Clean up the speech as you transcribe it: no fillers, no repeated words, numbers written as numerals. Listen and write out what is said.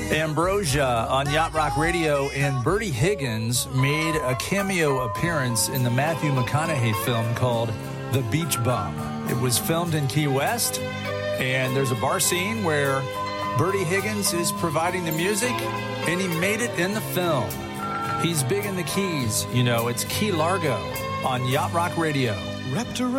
Ambrosia on Yacht Rock Radio, and Bertie Higgins made a cameo appearance in the Matthew McConaughey film called The Beach Bum. It was filmed in Key West, and there's a bar scene where Bertie Higgins is providing the music, and he made it in the film. He's big in the Keys, it's Key Largo on Yacht Rock Radio.